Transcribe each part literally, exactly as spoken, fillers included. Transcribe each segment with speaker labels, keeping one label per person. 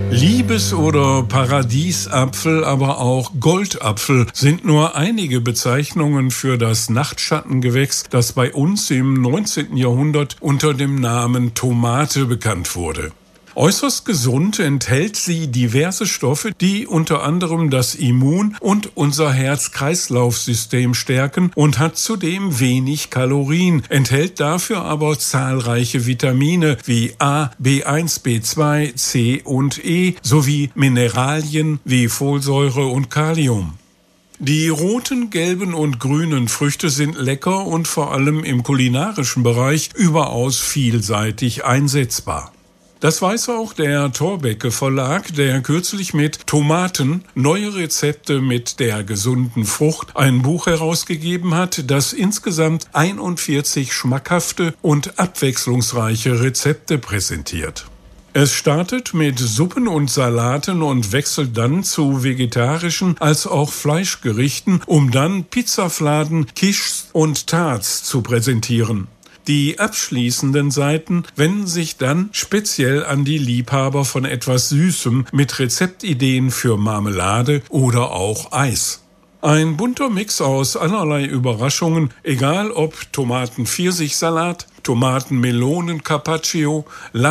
Speaker 1: Liebes- oder Paradiesapfel, aber auch Goldapfel sind nur einige Bezeichnungen für das Nachtschattengewächs, das bei uns im neunzehnten Jahrhundert unter dem Namen Tomate bekannt wurde. Äußerst gesund enthält sie diverse Stoffe, die unter anderem das Immun- und unser Herz-Kreislauf-System stärken und hat zudem wenig Kalorien, enthält dafür aber zahlreiche Vitamine wie A, B eins, B zwei, C und E sowie Mineralien wie Folsäure und Kalium. Die roten, gelben und grünen Früchte sind lecker und vor allem im kulinarischen Bereich überaus vielseitig einsetzbar. Das weiß auch der Thorbecke Verlag, der kürzlich mit Tomaten, neue Rezepte mit der gesunden Frucht ein Buch herausgegeben hat, das insgesamt einundvierzig schmackhafte und abwechslungsreiche Rezepte präsentiert. Es startet mit Suppen und Salaten und wechselt dann zu vegetarischen als auch Fleischgerichten, um dann Pizzafladen, Quiches und Tarts zu präsentieren. Die abschließenden Seiten wenden sich dann speziell an die Liebhaber von etwas Süßem mit Rezeptideen für Marmelade oder auch Eis. Ein bunter Mix aus allerlei Überraschungen, egal ob Tomaten-Pfirsich-Salat, Tomaten-Melonen-Carpaccio,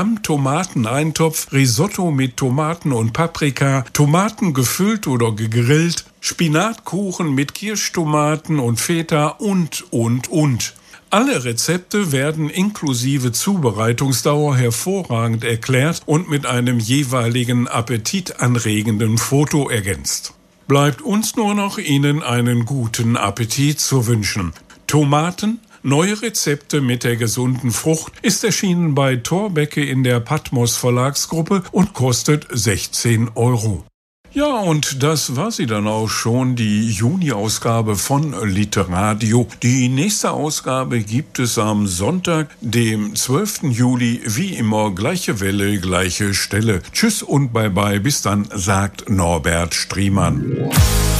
Speaker 1: Lamm-Tomaten-Eintopf, Risotto mit Tomaten und Paprika, Tomaten gefüllt oder gegrillt, Spinatkuchen mit Kirschtomaten und Feta und, und, und. Alle Rezepte werden inklusive Zubereitungsdauer hervorragend erklärt und mit einem jeweiligen appetitanregenden Foto ergänzt. Bleibt uns nur noch, Ihnen einen guten Appetit zu wünschen. Tomaten, neue Rezepte mit der gesunden Frucht, ist erschienen bei Thorbecke in der Patmos Verlagsgruppe und kostet sechzehn Euro. Ja, und das war sie dann auch schon, die Juni-Ausgabe von Literadio. Die nächste Ausgabe gibt es am Sonntag, dem zwölften Juli, wie immer gleiche Welle, gleiche Stelle. Tschüss und bye bye, bis dann, sagt Norbert Striemann.